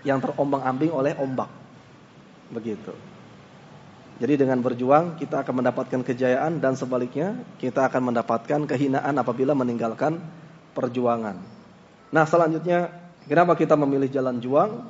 yang terombang-ambing oleh ombak. Begitu. Jadi dengan berjuang kita akan mendapatkan kejayaan, dan sebaliknya kita akan mendapatkan kehinaan apabila meninggalkan perjuangan. Nah, selanjutnya kenapa kita memilih jalan juang?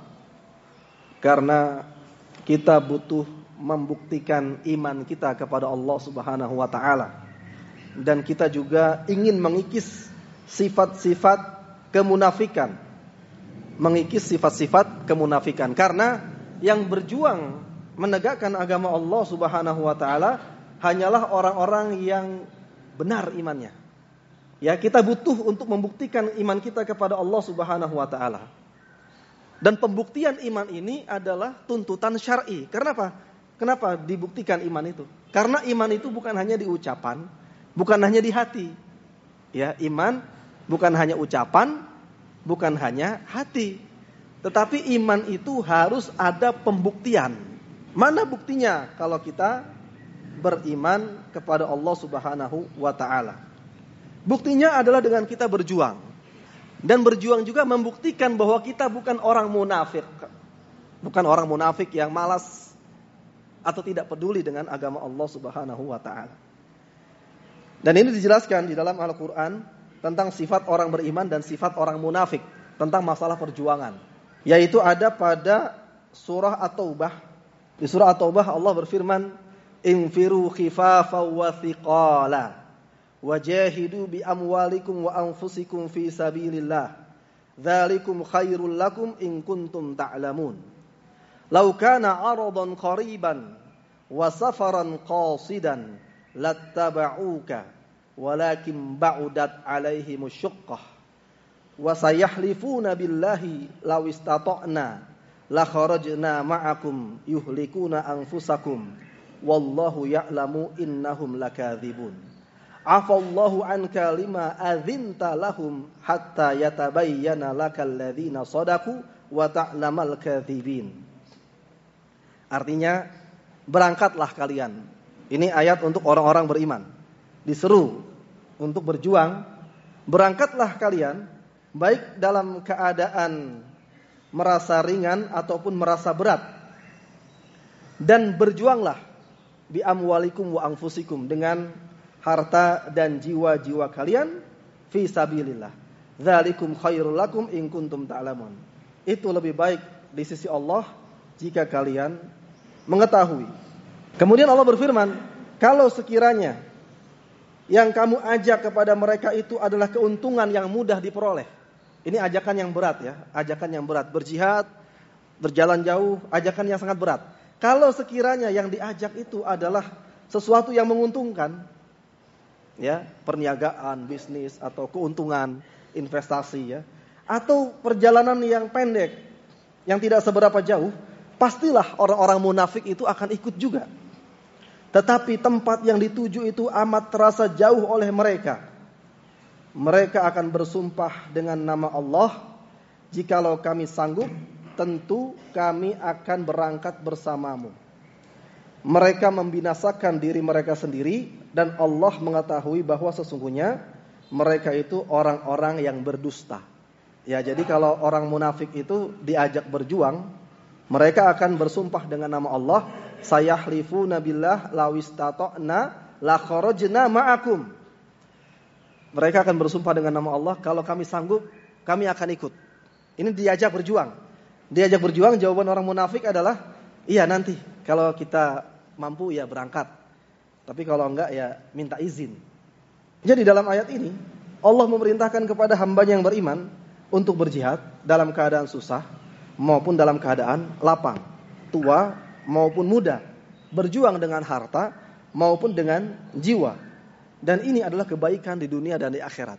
Karena kita butuh membuktikan iman kita kepada Allah Subhanahu wa taala. Dan kita juga ingin mengikis sifat-sifat kemunafikan. Mengikis sifat-sifat kemunafikan. Karena yang berjuang menegakkan agama Allah Subhanahu wa taala hanyalah orang-orang yang benar imannya. Ya, kita butuh untuk membuktikan iman kita kepada Allah Subhanahu wa taala. Dan pembuktian iman ini adalah tuntutan syar'i. Kenapa? Kenapa dibuktikan iman itu? Karena iman itu bukan hanya di ucapan, bukan hanya di hati. Ya, iman bukan hanya ucapan, bukan hanya hati. Tetapi iman itu harus ada pembuktian. Mana buktinya kalau kita beriman kepada Allah Subhanahu wa taala? Buktinya adalah dengan kita berjuang. Dan berjuang juga membuktikan bahwa kita bukan orang munafik. Bukan orang munafik yang malas atau tidak peduli dengan agama Allah Subhanahu wa taala. Dan ini dijelaskan di dalam Al-Qur'an tentang sifat orang beriman dan sifat orang munafik, tentang masalah perjuangan. Yaitu ada pada surah At-Taubah. Di surah At-Taubah Allah berfirman, "Infiru khifafaw wa thiqala wajahidu bi amwalikum wa anfusikum fi sabilillah. Dzalikum khairul lakum in kuntum ta'lamun. Law kana 'aradan qariban wa safaran qasidan lattaba'uka walakin ba'udat 'alaihim asy-shuqqah wa sayahlifuna billahi law istata'na la kharajna ma'akum yuhlikuna anfusakum wallahu ya'lamu innahum lakadzibun. Afallahu anka lima adzinta lahum hatta yatabayyana lakal ladzina shadaku wa ta'lamal kadzibin." Artinya, berangkatlah kalian. Ini ayat untuk orang-orang beriman. Diseru untuk berjuang. Berangkatlah kalian baik dalam keadaan merasa ringan ataupun merasa berat. Dan berjuanglah bi amwalikum wa anfusikum, dengan harta dan jiwa-jiwa kalian fi sabilillah. Dzalikum khairul lakum in kuntum ta'lamun. Itu lebih baik di sisi Allah jika kalian mengetahui. Kemudian Allah berfirman, kalau sekiranya yang kamu ajak kepada mereka itu adalah keuntungan yang mudah diperoleh. Ini ajakan yang berat ya, ajakan yang berat. Berjihad, berjalan jauh, ajakan yang sangat berat. Kalau sekiranya yang diajak itu adalah sesuatu yang menguntungkan, ya, perniagaan, bisnis, atau keuntungan, investasi, ya, atau perjalanan yang pendek, yang tidak seberapa jauh, pastilah orang-orang munafik itu akan ikut juga. Tetapi tempat yang dituju itu amat terasa jauh oleh mereka. Mereka akan bersumpah dengan nama Allah, jikalau kami sanggup, tentu kami akan berangkat bersamamu. Mereka membinasakan diri mereka sendiri, dan Allah mengetahui bahwa sesungguhnya mereka itu orang-orang yang berdusta. Ya, jadi kalau orang munafik itu diajak berjuang, mereka akan bersumpah dengan nama Allah, sayahlifuna billah lawistata'na la kharajna ma'akum. Mereka akan bersumpah dengan nama Allah, kalau kami sanggup, kami akan ikut. Ini diajak berjuang. Diajak berjuang, jawaban orang munafik adalah, iya nanti, kalau kita mampu ya berangkat. Tapi kalau enggak ya minta izin. Jadi dalam ayat ini, Allah memerintahkan kepada hambanya yang beriman untuk berjihad dalam keadaan susah maupun dalam keadaan lapang, tua maupun muda, berjuang dengan harta maupun dengan jiwa. Dan ini adalah kebaikan di dunia dan di akhirat.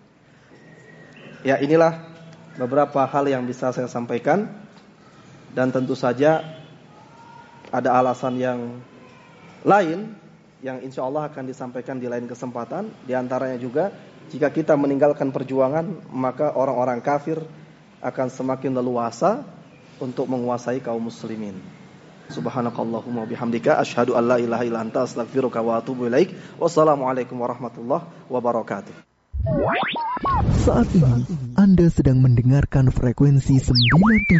Ya, inilah beberapa hal yang bisa saya sampaikan. Dan tentu saja ada alasan yang lain yang insya Allah akan disampaikan di lain kesempatan. Di antaranya juga, jika kita meninggalkan perjuangan, maka orang-orang kafir akan semakin leluasa untuk menguasai kaum muslimin. Subhanakallahumma bihamdika asyhadu an la ilaha illa anta astaghfiruka wa atubu ilaik. Wassalamualaikum warahmatullahi wabarakatuh. Saat ini Anda sedang mendengarkan frekuensi 9